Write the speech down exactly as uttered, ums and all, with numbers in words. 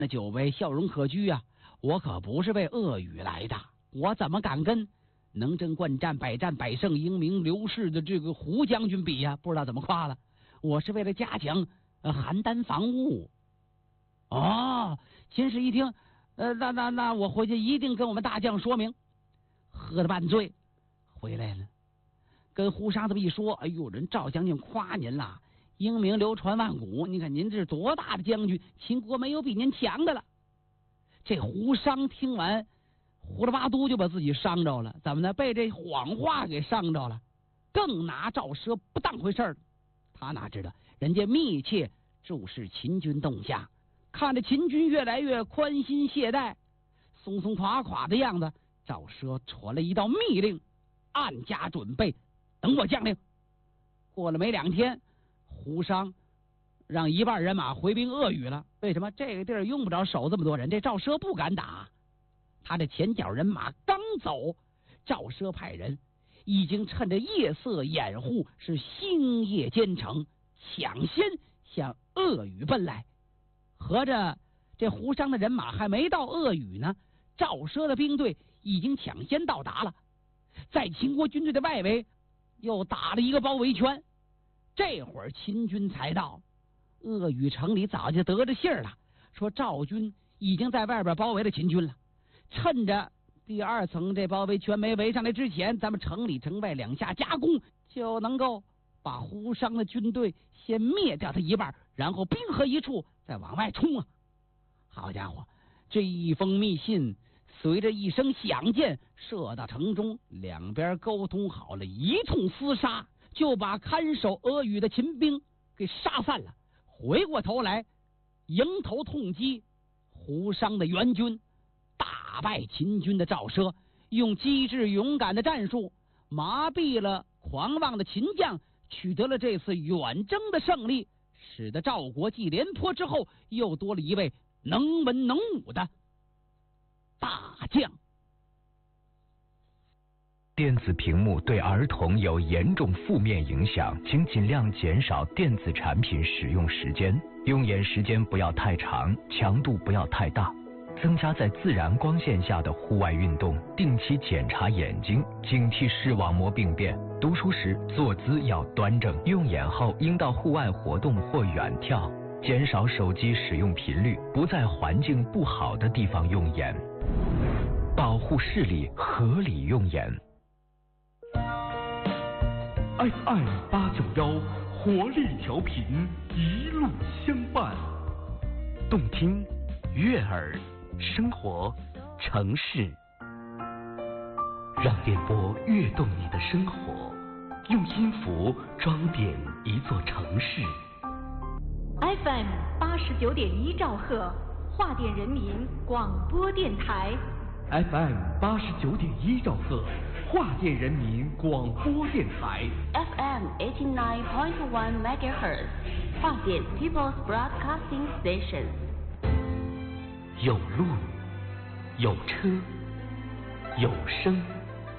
那酒杯笑容可掬啊！我可不是为鳄鱼来的，我怎么敢跟能征惯战、百战百胜、英明刘氏的这个胡将军比呀、啊？不知道怎么夸了。我是为了加强呃邯郸防务。哦，秦氏一听，呃，那那那我回去一定跟我们大将说明。喝得半醉回来了，跟胡商这么一说，哎呦，人赵将军夸您啦，英名流传万古，你看您这是多大的将军，秦国没有比您强的了。这胡商听完，胡了八嘟就把自己伤着了，怎么呢？被这谎话给伤着了，更拿赵奢不当回事儿。他哪知道，人家密切注视秦军动向，看着秦军越来越宽心懈怠、松松垮垮的样子，赵奢传了一道密令，暗加准备，等我将令。过了没两天，胡商让一半人马回兵鄂语了。为什么？这个地儿用不着守这么多人，这赵奢不敢打。他的前脚人马刚走，赵奢派人已经趁着夜色掩护，是星夜兼程，抢先向鄂语奔来。合着这胡商的人马还没到鄂语呢，赵奢的兵队已经抢先到达了，在秦国军队的外围又打了一个包围圈。这会儿秦军才到，鄂语城里早就得着信儿了，说赵军已经在外边包围了秦军了。趁着第二层这包围圈没围上来之前，咱们城里城外两下夹攻，就能够把胡商的军队先灭掉他一半，然后兵合一处再往外冲啊！好家伙，这一封密信随着一声响箭射到城中，两边沟通好了，一通厮杀，就把看守鄂语的秦兵给杀散了。回过头来迎头痛击胡商的援军，大败秦军的赵奢，用机智勇敢的战术麻痹了狂妄的秦将，取得了这次远征的胜利，使得赵国继廉颇之后又多了一位能文能武的大将。 电子屏幕对儿童有严重负面影响，请尽量减少电子产品使用时间，用眼时间不要太长，强度不要太大，增加在自然光线下的户外运动，定期检查眼睛，警惕视网膜病变。读书时坐姿要端正，用眼后应到户外活动或远眺，减少手机使用频率，不在环境不好的地方用眼，保护视力，合理用眼。 F M 八九幺活力调频，一路相伴， 动听、悦耳、生活、城市，让电波跃动你的生活，用音符装点一座城市。 F M 八十九点一兆赫，华电人民广播电台。 F M 八十九点一兆赫，华电人民广播电台。 F M eighty nine point one megahertz， 华电 People's Broadcasting Station。 有路，有车，有声。